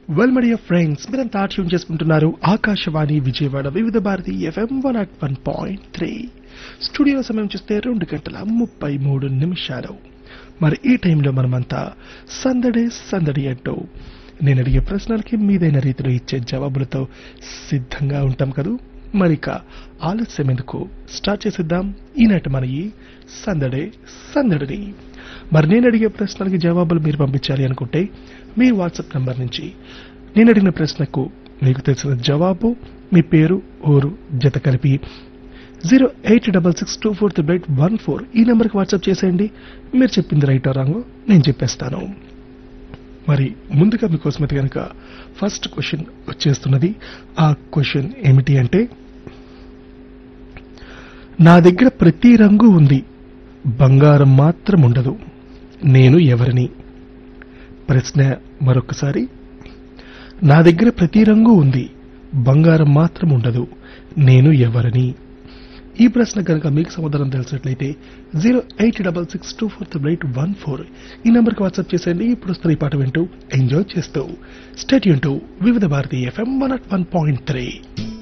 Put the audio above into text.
Well my dear friends, మీరంతా tune చేసుకుంటున్నారు ఆకాశవాణి విజయవాడ వివిధ భారతి FM 101.3. స్టూడియో సమయం చూస్తే 2:33. మరి ఈ టైంలో మనమంతా సందడి అంటూ నేను అడిగే ప్రశ్నలకి మీదైన రీతిలో ఇచ్చే జవాబులతో సిద్ధంగా ఉంటాం కదూ. మరిక ఆలస్యం ఎందుకు, స్టార్ట్ చేసేద్దాం ఈనాటి మన ఈ సందడిని. మరి నేను అడిగే ప్రశ్నలకి జవాబులు మీరు పంపించాలి అనుకుంటే మీ వాట్సాప్ నంబర్ నుంచి నేను అడిగిన ప్రశ్నకు మీకు తెలిసిన జవాబు, మీ పేరు, ఊరు జత కలిపి 086624314 ఈ నెంబర్కి వాట్సాప్ చేసేయండి. మీరు చెప్పింది రైట్ రాంగో నేను చెప్పేస్తాను. మరి ముందుగా మీకోసం అయితే కనుక ఫస్ట్ క్వశ్చన్ వచ్చేస్తున్నది. ఆ క్వశ్చన్ ఏమిటి అంటే, నా దగ్గర ప్రతి రంగు ఉంది, బంగారం మాత్రం ఉండదు, నేను ఎవరిని? ప్రశ్న మరొకసారి. నా దగ్గర ప్రతి రంగు ఉంది, బంగారం మాత్రం ఉండదు, నేను ఎవరిని? ఈ ప్రశ్న కనుక మీకు సమాధానం తెలిసినట్లయితే 086624314 ఈ నెంబర్కి వాట్సాప్ చేసేయండి. ఇప్పుడు వస్తున్న ఈ పాట వింటూ ఎంజాయ్ చేస్తూ స్టే ట్యూన్ టు వివిధ భారతి FM 101.3.